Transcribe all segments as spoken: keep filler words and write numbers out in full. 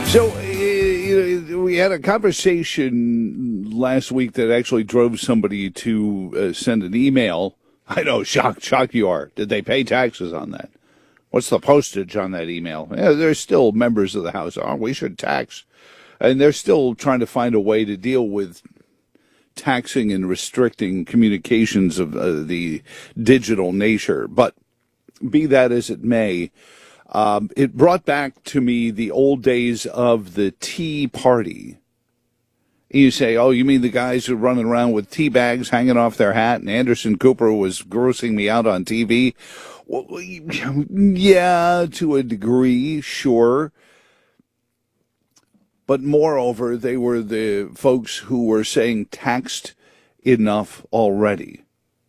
So, uh, you know, we had a conversation last week that actually drove somebody to uh, send an email. I know, shock, shock you are. Did they pay taxes on that? What's the postage on that email? Yeah, there's still members of the House. Oh, we should tax. And they're still trying to find a way to deal with taxing and restricting communications of uh, the digital nature. But be that as it may, Um, it brought back to me the old days of the Tea Party. You say, oh, you mean the guys who are running around with tea bags hanging off their hat, and Anderson Cooper was grossing me out on T V? Well, yeah, to a degree, sure. But moreover, they were the folks who were saying taxed enough already.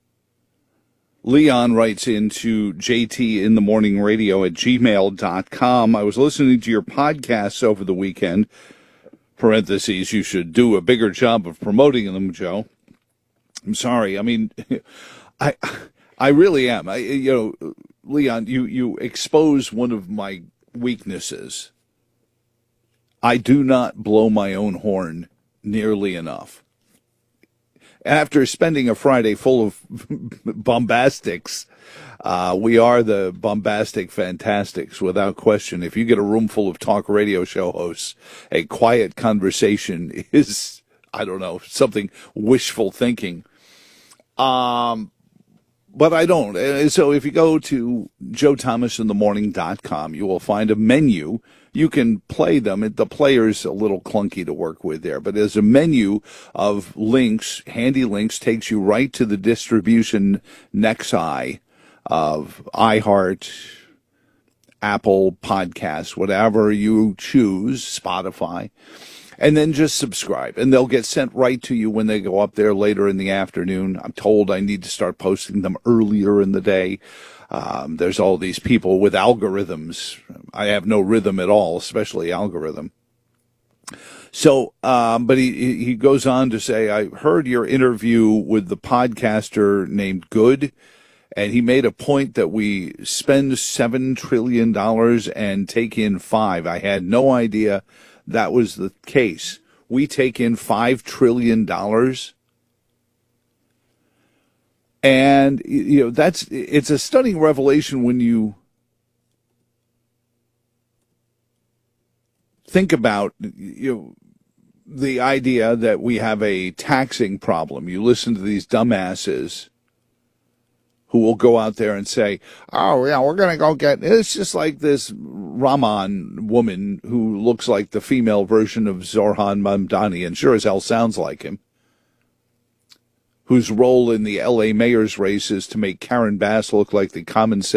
Leon writes into J T in the morning radio at gmail dot com. I was listening to your podcasts over the weekend. Parentheses, you should do a bigger job of promoting them, Joe. I'm sorry. I mean, I I really am. I, you know, Leon, you, you expose one of my weaknesses. I do not blow my own horn nearly enough. After spending a Friday full of bombastics, uh, we are the bombastic fantastics, without question. If you get a room full of talk radio show hosts, a quiet conversation is, I don't know, something wishful thinking. Um, but I don't. So if you go to joe thomas in the morning dot com, you will find a menu. You can play them. The player's a little clunky to work with there, but there's a menu of links, handy links, takes you right to the distribution nexi of iHeart, Apple Podcasts, whatever you choose, Spotify, and then just subscribe. And they'll get sent right to you when they go up there later in the afternoon. I'm told I need to start posting them earlier in the day. Um, there's all these people with algorithms. I have no rhythm at all, especially algorithm. So, um, but he he goes on to say, I heard your interview with the podcaster named Good, and he made a point that we spend seven trillion dollars and take in five. I had no idea that was the case. We take in five trillion dollars. And, you know, that's, it's a stunning revelation when you think about, you know, the idea that we have a taxing problem. You listen to these dumbasses who will go out there and say, oh, yeah, we're going to go get, it's just like this Rahman woman who looks like the female version of Zohran Mamdani and sure as hell sounds like him, whose role in the L A mayor's race is to make Karen Bass look like the common sense